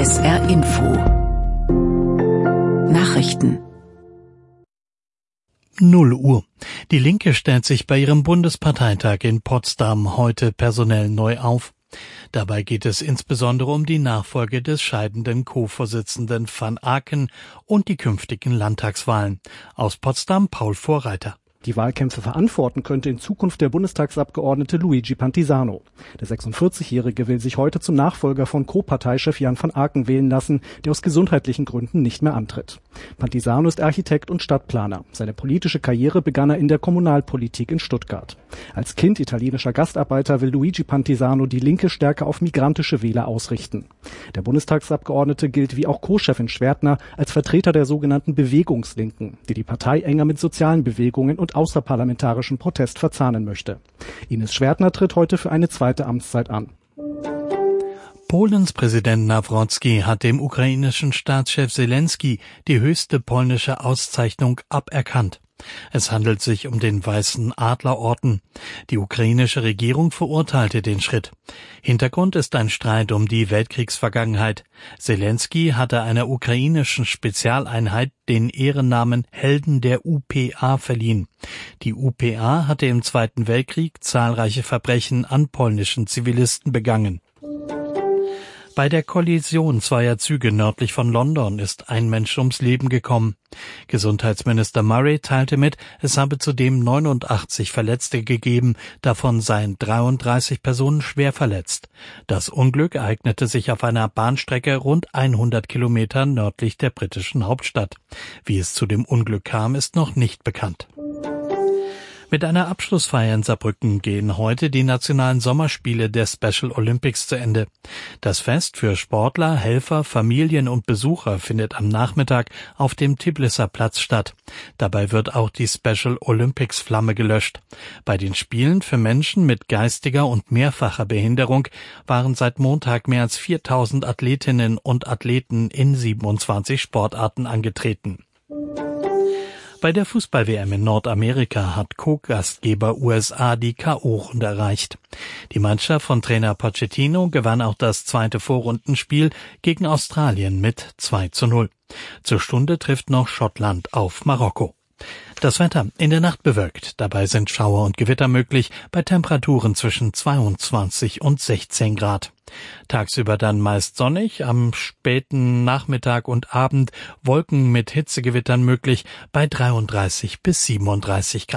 SR Info Nachrichten 0 Uhr. Die Linke stellt sich bei ihrem Bundesparteitag in Potsdam heute personell neu auf. Dabei geht es insbesondere um die Nachfolge des scheidenden Co-Vorsitzenden van Aken und die künftigen Landtagswahlen. Aus Potsdam Paul Vorreiter. Die Wahlkämpfe verantworten könnte in Zukunft der Bundestagsabgeordnete Luigi Pantisano. Der 46-Jährige will sich heute zum Nachfolger von Co-Parteichef Jan van Aken wählen lassen, der aus gesundheitlichen Gründen nicht mehr antritt. Pantisano ist Architekt und Stadtplaner. Seine politische Karriere begann er in der Kommunalpolitik in Stuttgart. Als Kind italienischer Gastarbeiter will Luigi Pantisano die Linke stärker auf migrantische Wähler ausrichten. Der Bundestagsabgeordnete gilt wie auch Co-Chefin Schwertner als Vertreter der sogenannten Bewegungslinken, die die Partei enger mit sozialen Bewegungen und außerparlamentarischem Protest verzahnen möchte. Ines Schwertner tritt heute für eine zweite Amtszeit an. Polens Präsident Nawrocki hat dem ukrainischen Staatschef Zelensky die höchste polnische Auszeichnung aberkannt. Es handelt sich um den Weißen Adlerorden. Die ukrainische Regierung verurteilte den Schritt. Hintergrund ist ein Streit um die Weltkriegsvergangenheit. Zelensky hatte einer ukrainischen Spezialeinheit den Ehrennamen Helden der UPA verliehen. Die UPA hatte im Zweiten Weltkrieg zahlreiche Verbrechen an polnischen Zivilisten begangen. Bei der Kollision zweier Züge nördlich von London ist ein Mensch ums Leben gekommen. Gesundheitsminister Murray teilte mit, es habe zudem 89 Verletzte gegeben, davon seien 33 Personen schwer verletzt. Das Unglück ereignete sich auf einer Bahnstrecke rund 100 Kilometer nördlich der britischen Hauptstadt. Wie es zu dem Unglück kam, ist noch nicht bekannt. Mit einer Abschlussfeier in Saarbrücken gehen heute die nationalen Sommerspiele der Special Olympics zu Ende. Das Fest für Sportler, Helfer, Familien und Besucher findet am Nachmittag auf dem Tiblisser Platz statt. Dabei wird auch die Special Olympics Flamme gelöscht. Bei den Spielen für Menschen mit geistiger und mehrfacher Behinderung waren seit Montag mehr als 4000 Athletinnen und Athleten in 27 Sportarten angetreten. Bei der Fußball-WM in Nordamerika hat Co-Gastgeber USA die K.O.-Runde erreicht. Die Mannschaft von Trainer Pochettino gewann auch das zweite Vorrundenspiel gegen Australien mit 2:0. Zur Stunde trifft noch Schottland auf Marokko. Das Wetter in der Nacht bewölkt. Dabei sind Schauer und Gewitter möglich bei Temperaturen zwischen 22 und 16 Grad. Tagsüber dann meist sonnig, am späten Nachmittag und Abend Wolken mit Hitzegewittern möglich bei 33 bis 37 Grad.